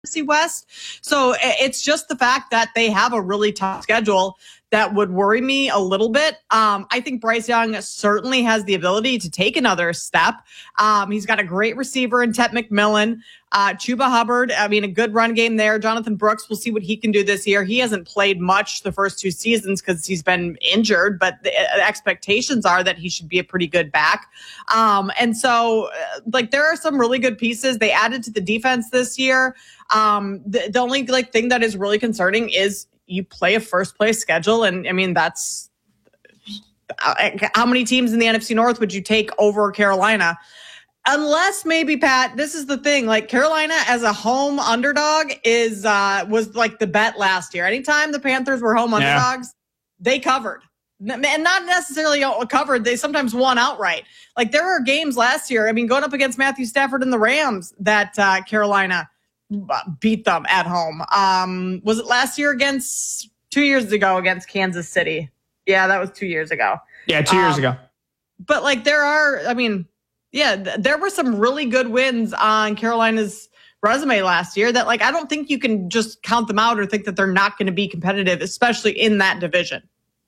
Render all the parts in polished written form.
NFC West. So it's just the fact that they have a really tough schedule that would worry me a little bit. I think Bryce Young certainly has the ability to take another step. He's got a great receiver in Tet McMillan. Chuba Hubbard, I mean, a good run game there. Jonathan Brooks, we'll see what he can do this year. He hasn't played much the first 2 seasons because he's been injured, but the expectations are that he should be a pretty good back. And so, there are some really good pieces. They added to the defense this year. The only thing that is really concerning is you play a first place schedule. And I mean, that's how many teams in the NFC North would you take over Carolina? Unless maybe, Pat, this is the thing, Carolina as a home underdog was the bet last year. Anytime the Panthers were home underdogs, they covered. And not necessarily covered, they sometimes won outright. There were games last year, I mean, going up against Matthew Stafford and the Rams, that Carolina beat them at home. Was it last year 2 years ago against Kansas City? Yeah, that was 2 years ago. Yeah, 2 years ago. But there were some really good wins on Carolina's resume last year that I don't think you can just count them out or think that they're not going to be competitive, especially in that division.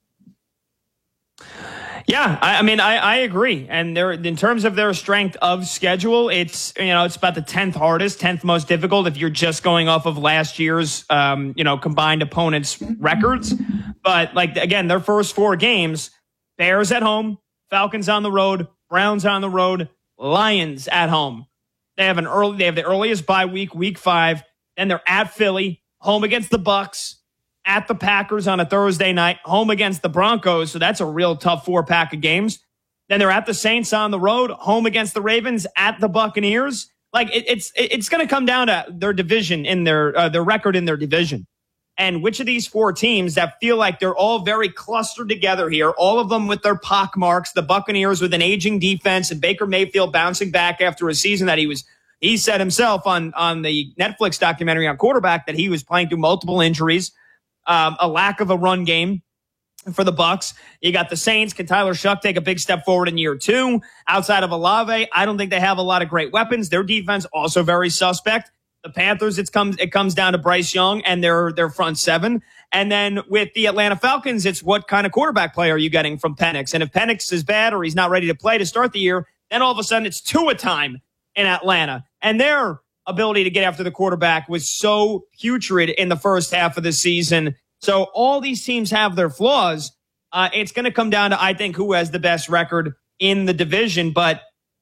Yeah, I agree. And in terms of their strength of schedule, it's about the 10th hardest, 10th most difficult if you're just going off of last year's, combined opponents' records. But again, their first 4 games, Bears at home, Falcons on the road, Browns on the road, Lions at home. They have the earliest bye week, week 5. Then they're at Philly, home against the Bucks, at the Packers on a Thursday night, home against the Broncos. So that's a real tough 4-pack of games. Then they're at the Saints on the road, home against the Ravens, at the Buccaneers. It's going to come down to their division in their record in their division. And which of these 4 teams that feel like they're all very clustered together here, all of them with their pock marks, the Buccaneers with an aging defense and Baker Mayfield bouncing back after a season that he said himself on the Netflix documentary on quarterback that he was playing through multiple injuries. A lack of a run game for the Bucs. You got the Saints. Can Tyler Shuck take a big step forward in year 2? Outside of Olave, I don't think they have a lot of great weapons. Their defense also very suspect. The Panthers, it comes down to Bryce Young and their front 7. And then with the Atlanta Falcons, it's what kind of quarterback play are you getting from Penix? And if Penix is bad or he's not ready to play to start the year, then all of a sudden it's Tua time in Atlanta. And their ability to get after the quarterback was so putrid in the first half of the season. So all these teams have their flaws. It's going to come down to, I think, who has the best record in the division. But,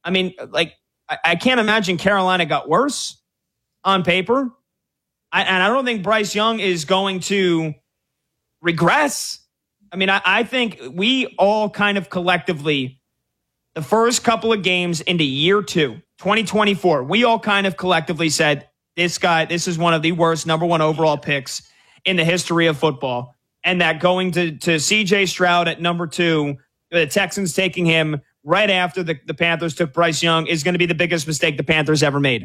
I can't imagine Carolina got worse on paper. And I don't think Bryce Young is going to regress. I think we all kind of collectively, the first couple of games into year 2, 2024, we all kind of collectively said, this is one of the worst number 1 overall picks in the history of football. And that going to CJ Stroud at number 2, the Texans taking him right after the Panthers took Bryce Young is going to be the biggest mistake the Panthers ever made.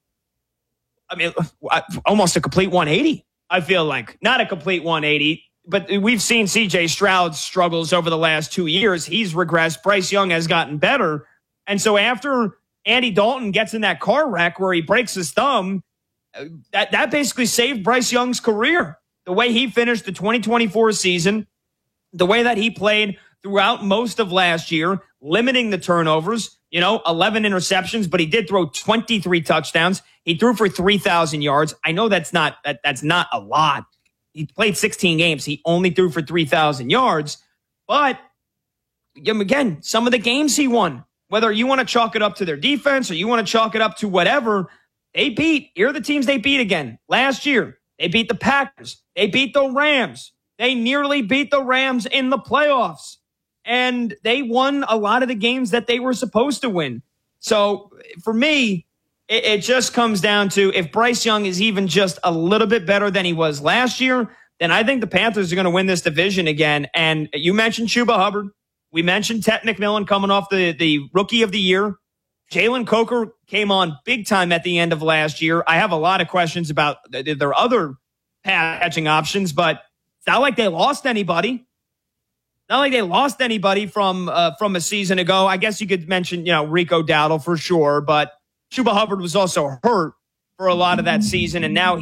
Almost a complete 180, I feel like. Not a complete 180, but we've seen CJ Stroud's struggles over the last 2 years. He's regressed. Bryce Young has gotten better. And so after Andy Dalton gets in that car wreck where he breaks his thumb, that basically saved Bryce Young's career. The way he finished the 2024 season, the way that he played throughout most of last year, limiting the turnovers, 11 interceptions, but he did throw 23 touchdowns. He threw for 3,000 yards. I know that's not a lot. He played 16 games. He only threw for 3,000 yards. But again, some of the games he won, whether you want to chalk it up to their defense or you want to chalk it up to whatever, here are the teams they beat again. Last year, they beat the Packers. They beat the Rams. They nearly beat the Rams in the playoffs. And they won a lot of the games that they were supposed to win. So for me, it just comes down to if Bryce Young is even just a little bit better than he was last year, then I think the Panthers are going to win this division again. And you mentioned Chuba Hubbard. We mentioned Tet McMillan coming off the Rookie of the Year. Jalen Coker came on big time at the end of last year. I have a lot of questions about their other catching options, but it's not like they lost anybody. Not like they lost anybody from a season ago. I guess you could mention, Rico Dowdle for sure, but Chuba Hubbard was also hurt. for a lot of that season, and now